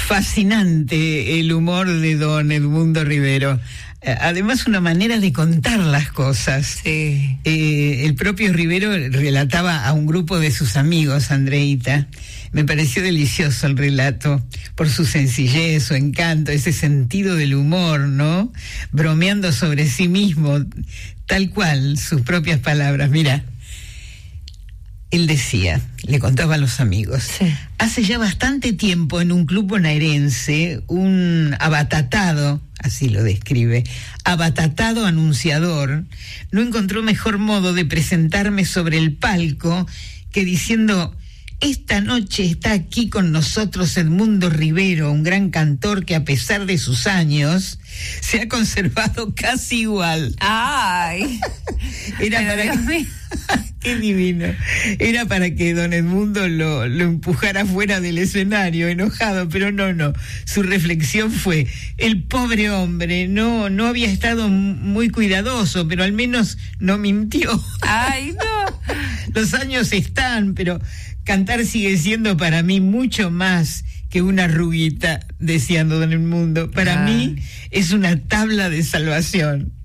Fascinante el humor de don Edmundo Rivero. Además, una manera de contar las cosas. Sí. El propio Rivero relataba a un grupo de sus amigos, Andreita. Me pareció delicioso el relato, por su sencillez, su encanto, ese sentido del humor, ¿no? Bromeando sobre sí mismo, tal cual, sus propias palabras. Mira, él decía, le contaba a los amigos, sí. Hace ya bastante tiempo en un club bonaerense, un abatatado, así lo describe, abatatado anunciador, no encontró mejor modo de presentarme sobre el palco que diciendo: esta noche está aquí con nosotros Edmundo Rivero, un gran cantor que a pesar de sus años se ha conservado casi igual. ¡Ay! Era para que... ¡Qué divino! Era para que don Edmundo lo empujara fuera del escenario, enojado, pero no. Su reflexión fue: el pobre hombre no había estado muy cuidadoso, pero al menos no mintió. ¡Ay, no! Los años están, pero cantar sigue siendo para mí mucho más que una arruguita, decía don Edmundo. Para mí es una tabla de salvación.